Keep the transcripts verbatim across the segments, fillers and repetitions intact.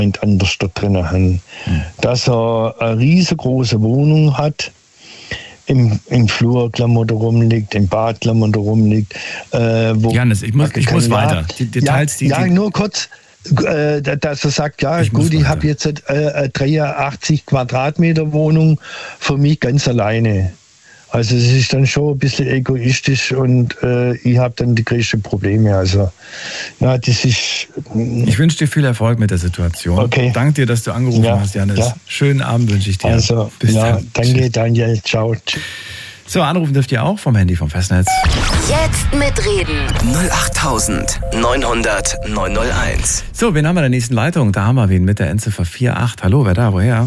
anders da drinnen haben. Hm. Dass er eine riesengroße Wohnung hat, im, im Flur Klamotte rumliegt, im Bad Klamotte rumliegt. Äh, wo Janis, ich muss, ich muss weiter. Die Details, ja, die, ja, nur kurz, äh, dass er sagt, ja ich gut, ich habe jetzt äh, eine dreiundachtzig Quadratmeter Wohnung für mich ganz alleine. Also es ist dann schon ein bisschen egoistisch und äh, ich habe dann die größten Probleme. Also ja, das ist... Ich wünsche dir viel Erfolg mit der Situation. Okay. Danke dir, dass du angerufen ja, hast, Janis. Ja. Schönen Abend wünsche ich dir. Also, bis ja, dann. danke Daniel, ciao. So, anrufen dürft ihr auch vom Handy, vom Festnetz. Jetzt mitreden. null acht neunhundert neunhunderteins. So, wen haben wir in der nächsten Leitung? Da haben wir wen mit der Endziffer vier acht. Hallo, wer da, woher?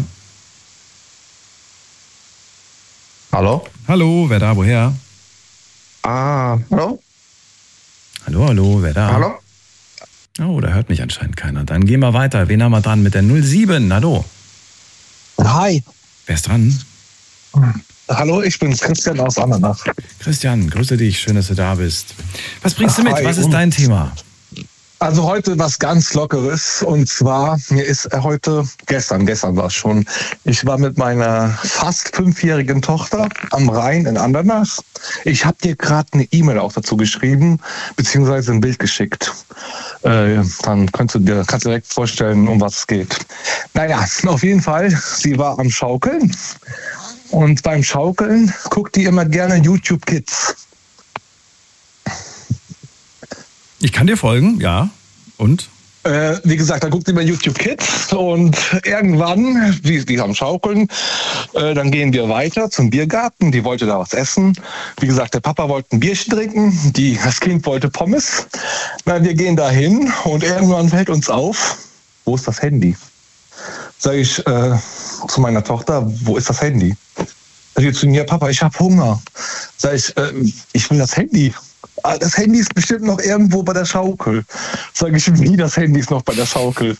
Hallo? Hallo, wer da, woher? Ah, hallo? Hallo, hallo, wer da? Hallo? Oh, da hört mich anscheinend keiner. Dann gehen wir weiter. Wen haben wir dran mit der null sieben? Hallo. Hi. Wer ist dran? Hallo, ich bin Christian aus Andernach. Christian, grüße dich. Schön, dass du da bist. Was bringst du mit? Hi. Was ist dein Thema? Also heute was ganz Lockeres, und zwar, mir ist heute, gestern, gestern war es schon, ich war mit meiner fast fünfjährigen Tochter am Rhein in Andernach. Ich habe dir gerade eine E-Mail auch dazu geschrieben, beziehungsweise ein Bild geschickt. Äh, dann kannst du dir kannst du direkt vorstellen, um was es geht. Naja, auf jeden Fall, sie war am Schaukeln, und beim Schaukeln guckt die immer gerne YouTube Kids. Ich kann dir folgen, ja. Und? Äh, wie gesagt, da guckt immer YouTube Kids, und irgendwann, wie die am Schaukeln, äh, dann gehen wir weiter zum Biergarten. Die wollte da was essen. Wie gesagt, der Papa wollte ein Bierchen trinken, die, das Kind wollte Pommes. Na, wir gehen da hin, und irgendwann fällt uns auf, wo ist das Handy? Sag ich äh, zu meiner Tochter, wo ist das Handy? Sag ich zu mir, Papa, ich habe Hunger. Sag ich, äh, ich will das Handy. Das Handy ist bestimmt noch irgendwo bei der Schaukel. Sag ich, wie, das Handy ist noch bei der Schaukel?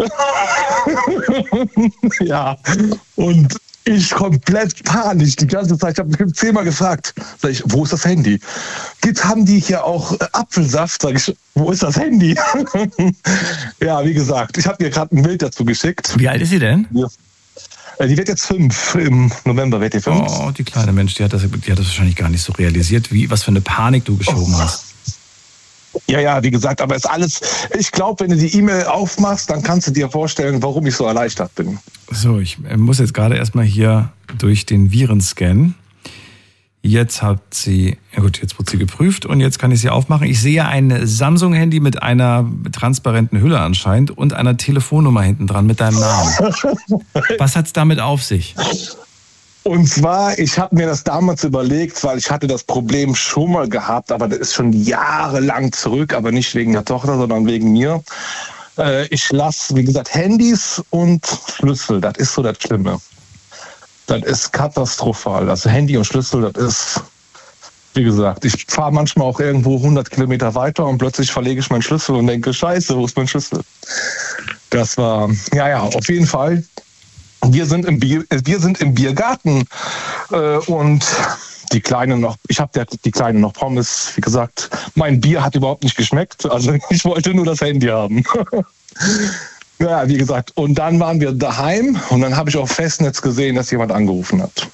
Ja, und ich komplett panisch die ganze Zeit. Ich habe bestimmt zehnmal gefragt. Sag ich, wo ist das Handy? Gibt, haben die hier auch Apfelsaft? Sag ich, wo ist das Handy? Ja, wie gesagt, ich habe ihr gerade ein Bild dazu geschickt. Wie alt ist sie denn? Ja. Die wird jetzt fünf. Im November wird die fünf. Oh, die kleine Mensch, die hat das, die hat das wahrscheinlich gar nicht so realisiert, wie, was für eine Panik du geschoben oh. hast. Ja, ja, wie gesagt, aber ist alles, ich glaube, wenn du die E-Mail aufmachst, dann kannst du dir vorstellen, warum ich so erleichtert bin. So, ich muss jetzt gerade erstmal hier durch den Virenscan. Jetzt hat sie, ja gut, jetzt wird sie geprüft und jetzt kann ich sie aufmachen. Ich sehe ein Samsung-Handy mit einer transparenten Hülle anscheinend und einer Telefonnummer hinten dran mit deinem Namen. Was hat's damit auf sich? Und zwar, ich habe mir das damals überlegt, weil ich hatte das Problem schon mal gehabt, aber das ist schon jahrelang zurück, aber nicht wegen der Tochter, sondern wegen mir. Äh, ich lasse, wie gesagt, Handys und Schlüssel, das ist so das Schlimme. Das ist katastrophal. Also Handy und Schlüssel, das ist, wie gesagt, ich fahre manchmal auch irgendwo hundert Kilometer weiter und plötzlich verlege ich meinen Schlüssel und denke, scheiße, wo ist mein Schlüssel? Das war, ja, ja, auf jeden Fall. Wir sind im, Bier, wir sind im Biergarten äh, und die Kleine noch, ich habe die Kleine noch Pommes, wie gesagt, mein Bier hat überhaupt nicht geschmeckt, also ich wollte nur das Handy haben. Ja, wie gesagt, und dann waren wir daheim und dann habe ich auf Festnetz gesehen, dass jemand angerufen hat.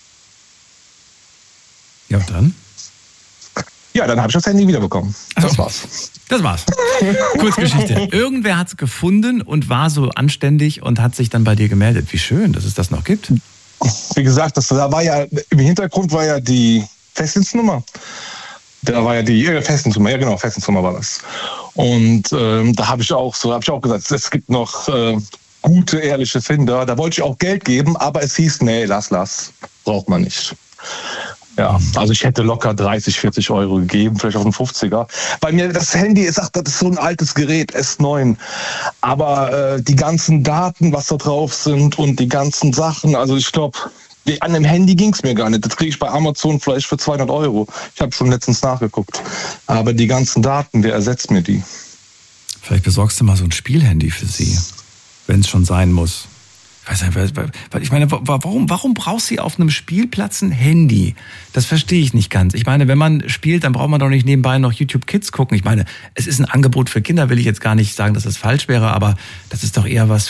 Ja, und dann? Ja, dann habe ich das Handy wiederbekommen. Das also, war's. Das war's. Kurzgeschichte. Irgendwer hat es gefunden und war so anständig und hat sich dann bei dir gemeldet. Wie schön, dass es das noch gibt. Wie gesagt, das, da war ja, im Hintergrund war ja die Festnetznummer. Da war ja die äh, Festnetznummer, ja genau, Festnetznummer war das. Und ähm, da habe ich auch so, habe ich auch gesagt, es gibt noch äh, gute, ehrliche Finder. Da wollte ich auch Geld geben, aber es hieß, nee, lass, lass, braucht man nicht. Ja, also ich hätte locker dreißig, vierzig Euro gegeben, vielleicht auch einen fünfziger. Bei mir, das Handy, ich sag, das ist so ein altes Gerät, S neun. Aber äh, die ganzen Daten, was da drauf sind und die ganzen Sachen, also ich glaube, an dem Handy ging es mir gar nicht. Das kriege ich bei Amazon vielleicht für zweihundert Euro. Ich habe schon letztens nachgeguckt. Aber die ganzen Daten, wer ersetzt mir die? Vielleicht besorgst du mal so ein Spielhandy für sie, wenn es schon sein muss. weiß nicht, weil ich meine, warum, warum brauchst du auf einem Spielplatz ein Handy? Das verstehe ich nicht ganz. Ich meine, wenn man spielt, dann braucht man doch nicht nebenbei noch YouTube Kids gucken. Ich meine, es ist ein Angebot für Kinder, will ich jetzt gar nicht sagen, dass das falsch wäre, aber das ist doch eher was